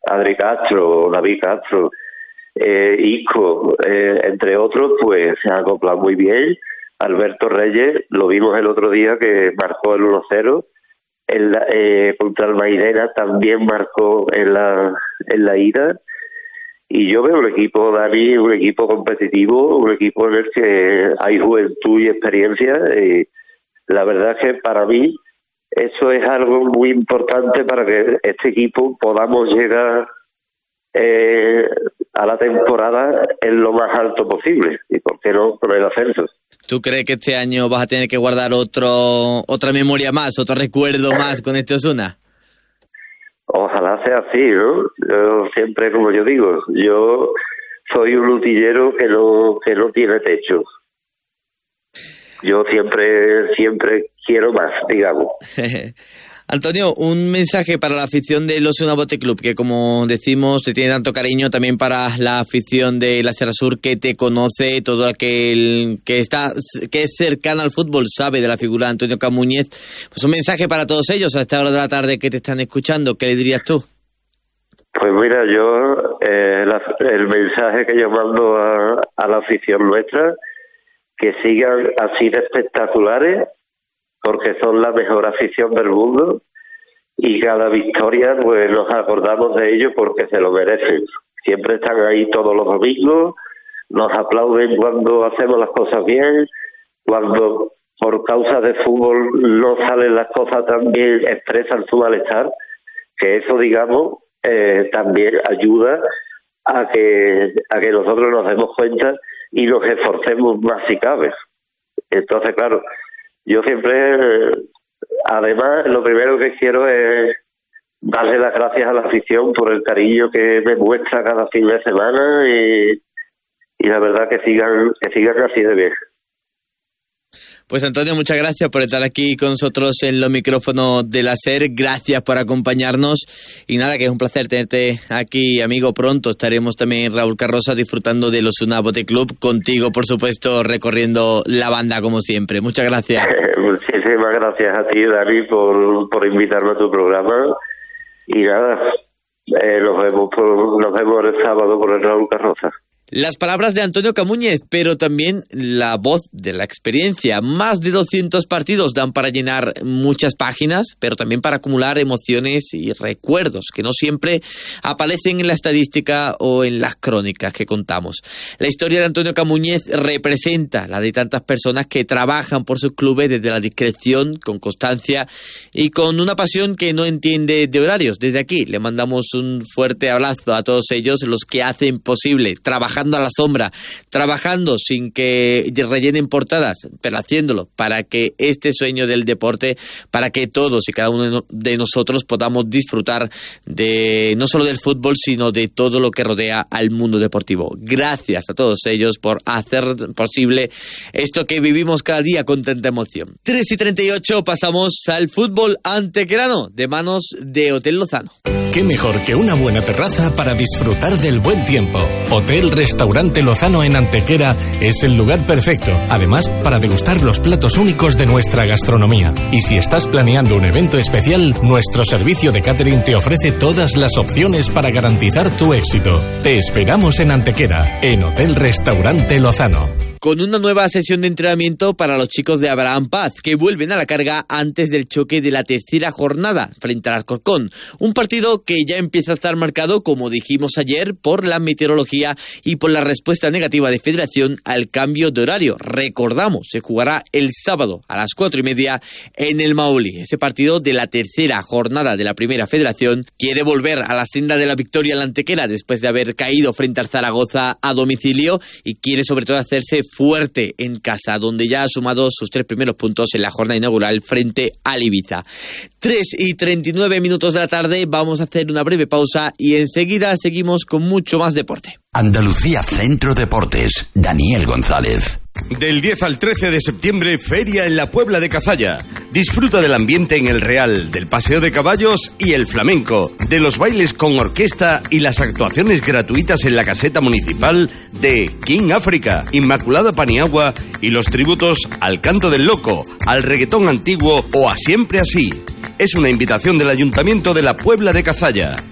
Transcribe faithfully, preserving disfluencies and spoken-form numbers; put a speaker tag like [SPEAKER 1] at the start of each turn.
[SPEAKER 1] Adri Castro, David Castro, eh, Isco, eh, entre otros, pues se han acoplado muy bien. Alberto Reyes, lo vimos el otro día que marcó el uno cero, en la, eh, contra el Mairena también marcó en la, en la ida. Y yo veo un equipo, Dani, un equipo competitivo, un equipo en el que hay juventud y experiencia. Y la verdad es que para mí eso es algo muy importante para que este equipo podamos llegar eh, a la temporada en lo más alto posible. Y por qué no con el ascenso.
[SPEAKER 2] ¿Tú crees que este año vas a tener que guardar otro otra memoria más, otro recuerdo más con este Osuna?
[SPEAKER 1] Ojalá sea así, ¿no? Yo siempre, como yo digo, yo soy un utillero que no que no tiene techo. Yo siempre siempre quiero más, digamos.
[SPEAKER 2] Antonio, un mensaje para la afición del Osuna Bote Club, que como decimos te tiene tanto cariño, también para la afición de la Sierra Sur que te conoce, todo aquel que está que es cercano al fútbol sabe de la figura de Antonio Camuñez. Pues un mensaje para todos ellos a esta hora de la tarde que te están escuchando, ¿qué le dirías tú?
[SPEAKER 1] Pues mira, yo eh, la, el mensaje que yo mando a, a la afición nuestra, que sigan así de espectaculares, porque son la mejor afición del mundo y cada victoria pues nos acordamos de ellos porque se lo merecen. Siempre están ahí todos los domingos, nos aplauden cuando hacemos las cosas bien, cuando por causa de fútbol no salen las cosas tan bien, expresan su malestar, que eso, digamos, eh, también ayuda a que, a que nosotros nos demos cuenta y nos esforcemos más si cabe. Entonces, claro, yo siempre, además, lo primero que quiero es darle las gracias a la afición por el cariño que me muestra cada fin de semana y, y la verdad que sigan, que sigan así de bien.
[SPEAKER 2] Pues Antonio, muchas gracias por estar aquí con nosotros en los micrófonos de la SER, gracias por acompañarnos y nada, que es un placer tenerte aquí, amigo. Pronto estaremos también, Raúl Carroza, disfrutando del Osuna Bote Club, contigo por supuesto recorriendo la banda como siempre. Muchas gracias.
[SPEAKER 1] Muchísimas gracias a ti, Dani, por, por invitarme a tu programa y nada, eh, nos vemos por, nos vemos el sábado por el Raúl Carroza.
[SPEAKER 2] Las palabras de Antonio Camuñez, pero también la voz de la experiencia. Más de doscientos partidos dan para llenar muchas páginas, pero también para acumular emociones y recuerdos que no siempre aparecen en la estadística o en las crónicas que contamos. La historia de Antonio Camuñez representa la de tantas personas que trabajan por sus clubes desde la discreción, con constancia y con una pasión que no entiende de horarios. Desde aquí le mandamos un fuerte abrazo a todos ellos, los que hacen posible trabajar a la sombra, trabajando sin que rellenen portadas, pero haciéndolo para que este sueño del deporte, para que todos y cada uno de nosotros podamos disfrutar de no solo del fútbol, sino de todo lo que rodea al mundo deportivo. Gracias a todos ellos por hacer posible esto que vivimos cada día con tanta emoción. tres y treinta y ocho, pasamos al fútbol antequerano, de manos de Hotel Lozano.
[SPEAKER 3] Qué mejor que una buena terraza para disfrutar del buen tiempo. Hotel Restaurante Lozano en Antequera es el lugar perfecto, además para degustar los platos únicos de nuestra gastronomía. Y si estás planeando un evento especial, nuestro servicio de catering te ofrece todas las opciones para garantizar tu éxito. Te esperamos en Antequera, en Hotel Restaurante Lozano.
[SPEAKER 2] Con una nueva sesión de entrenamiento para los chicos de Abraham Paz, que vuelven a la carga antes del choque de la tercera jornada frente al Alcorcón. Un partido que ya empieza a estar marcado, como dijimos ayer, por la meteorología y por la respuesta negativa de Federación al cambio de horario. Recordamos, se jugará el sábado a las cuatro y media en el Mauli. Ese partido de la tercera jornada de la Primera Federación quiere volver a la senda de la victoria en la Antequera después de haber caído frente al Zaragoza a domicilio y quiere sobre todo hacerse fuerte en casa, donde ya ha sumado sus tres primeros puntos en la jornada inaugural frente al Ibiza. tres y treinta y nueve minutos de la tarde, vamos a hacer una breve pausa y enseguida seguimos con mucho más deporte.
[SPEAKER 4] Andalucía Centro Deportes, Daniel González.
[SPEAKER 5] Del diez al trece de septiembre, feria en la Puebla de Cazalla. Disfruta del ambiente en el Real, del paseo de caballos y el flamenco, de los bailes con orquesta y las actuaciones gratuitas en la caseta municipal de King África, Inmaculada Paniagua y los tributos al canto del loco, al reggaetón antiguo o a Siempre Así. Es una invitación del Ayuntamiento de la Puebla de Cazalla.